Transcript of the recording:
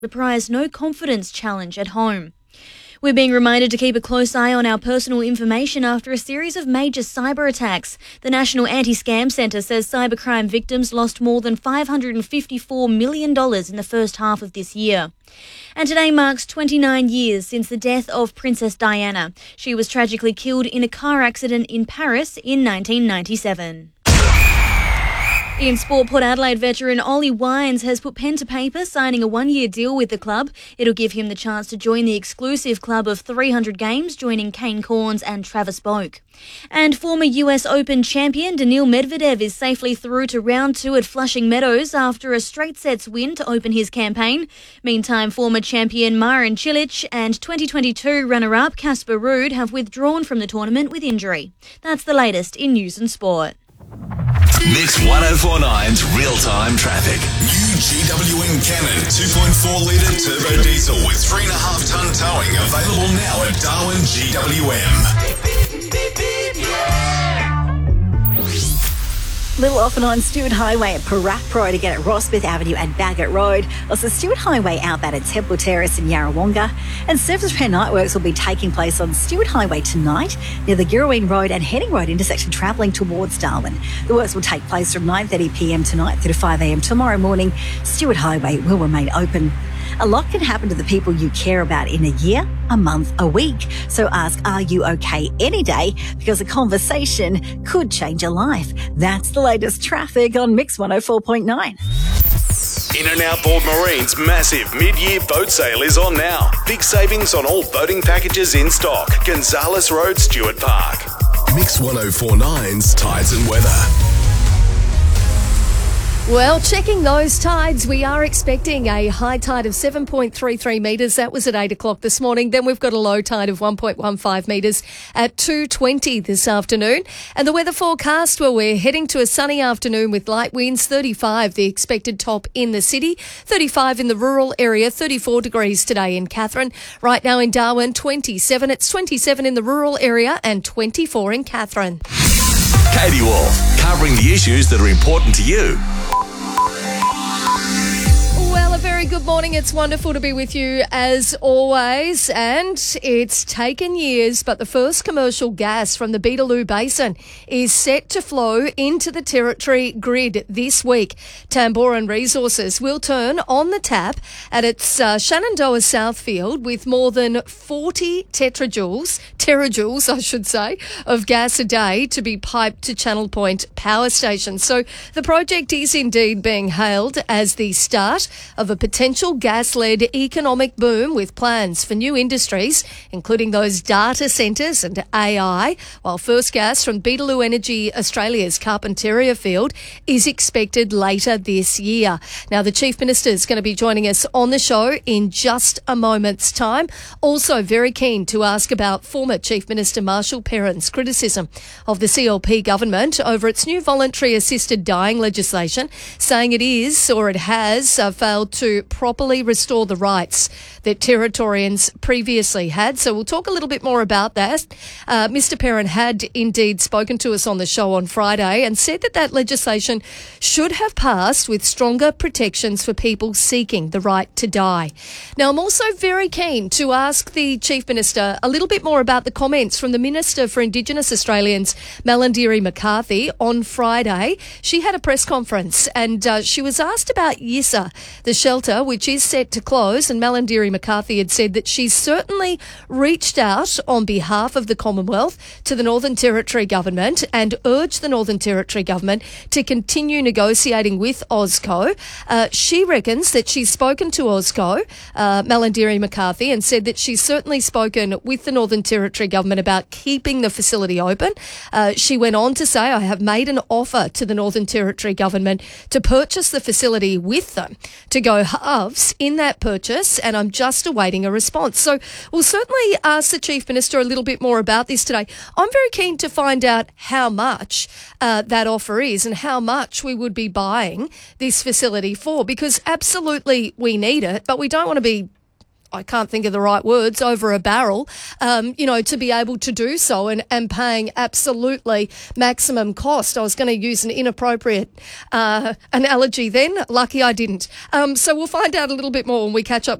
requires no confidence challenge at home. We're being reminded to keep a close eye on our personal information after a series of major cyber attacks. The National Anti-Scam Centre says cybercrime victims lost more than $554 million in the first half of this year. And today marks 29 years since the death of Princess Diana. She was tragically killed in a car accident in Paris in 1997. In sport, Port Adelaide veteran Ollie Wines has put pen to paper, signing a one-year deal with the club. It'll give him the chance to join the exclusive club of 300 games, joining Kane Cornes and Travis Boak. And former US Open champion Daniil Medvedev is safely through to round 2 at Flushing Meadows after a straight sets win to open his campaign. Meantime, former champion Marin Cilic and 2022 runner-up Casper Ruud have withdrawn from the tournament with injury. That's the latest in news and sport. Mix 1049's real-time traffic. New GWM Cannon 2.4 litre turbo diesel with 3.5 tonne towing available now at Darwin GWM. Little off and on Stewart Highway at Parapro to get at Rossmith Avenue and Bagot Road. Also Stewart Highway outbound at Temple Terrace in Yarrawonga. And surface repair night works will be taking place on Stewart Highway tonight near the Girraween Road and Heading Road intersection travelling towards Darwin. The works will take place from 9:30pm tonight through to 5am tomorrow morning. Stewart Highway will remain open. A lot can happen to the people you care about in a year, a month, a week. So ask, are you okay any day? Because a conversation could change your life. That's the latest traffic on Mix 104.9. In and Outboard Marine's massive mid-year boat sale is on now. Big savings on all boating packages in stock. Gonzales Road, Stewart Park. Mix 1049's Tides and Weather. Well, checking those tides, we are expecting a high tide of 7.33 metres. That was at 8 o'clock this morning. Then we've got a low tide of 1.15 metres at 2:20 this afternoon. And the weather forecast, well, we're heading to a sunny afternoon with light winds, 35 the expected top in the city, 35 in the rural area, 34 degrees today in Katherine. Right now in Darwin, 27. It's 27 in the rural area and 24 in Katherine. Katie Wolf, covering the issues that are important to you. Well, a very good morning. It's wonderful to be with you as always. And it's taken years, but the first commercial gas from the Beetaloo Basin is set to flow into the Territory grid this week. Tamboran Resources will turn on the tap at its Shenandoah South field with more than 40 terajoules, I should say, of gas a day to be piped to Channel Point power stations. So the project is indeed being hailed as the start of a potential gas-led economic boom with plans for new industries, including those data centres and AI, while first gas from Beetaloo Energy Australia's Carpentaria field is expected later this year. Now, the Chief Minister is going to be joining us on the show in just a moment's time. Also very keen to ask about former Chief Minister Marshall Perrin's criticism of the CLP government over its new voluntary assisted dying legislation, saying it is, or it has, failed to properly restore the rights that Territorians previously had. So we'll talk a little bit more about that. Mr. Perrin had indeed spoken to us on the show on Friday and said that that legislation should have passed with stronger protections for people seeking the right to die. Now, I'm also very keen to ask the Chief Minister a little bit more about the comments from the Minister for Indigenous Australians, Malarndirri McCarthy, on Friday. She had a press conference and she was asked about Yissa, the shelter, which is set to close, and Malarndirri McCarthy had said that she's certainly reached out on behalf of the Commonwealth to the Northern Territory government and urged the Northern Territory government to continue negotiating with OzCo. She reckons that she's spoken to OzCo, Malarndirri McCarthy, and said that she's certainly spoken with the Northern Territory government about keeping the facility open. She went on to say, I have made an offer to the Northern Territory government to purchase the facility with them, to go halves in that purchase, and I'm just awaiting a response. So we'll certainly ask the Chief Minister a little bit more about this today. I'm very keen to find out how much that offer is and how much we would be buying this facility for, because absolutely we need it, but we don't want to be I can't think of the right words, over a barrel, to be able to do so and paying absolutely maximum cost. I was going to use an inappropriate analogy then. Lucky I didn't. So we'll find out a little bit more when we catch up